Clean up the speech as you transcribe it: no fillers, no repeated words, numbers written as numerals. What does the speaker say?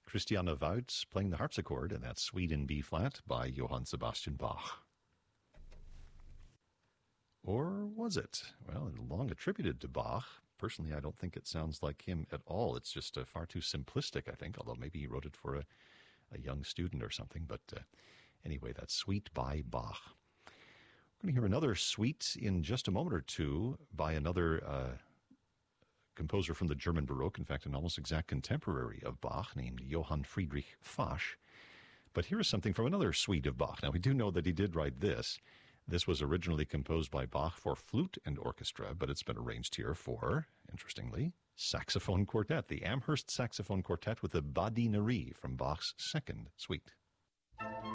Christiane Woutz playing the harpsichord, and that's Suite in B-flat by Johann Sebastian Bach. Or was it? Well, long attributed to Bach. Personally, I don't think it sounds like him at all. It's just far too simplistic, I think, although maybe he wrote it for a young student or something. But anyway, that's Suite by Bach. We're going to hear another suite in just a moment or two by another composer from the German Baroque, in fact, an almost exact contemporary of Bach named Johann Friedrich Fasch. But here is something from another suite of Bach. Now, we do know that he did write this. This was originally composed by Bach for flute and orchestra, but it's been arranged here for, interestingly, saxophone quartet, the Amherst Saxophone Quartet with the Badinerie from Bach's second suite.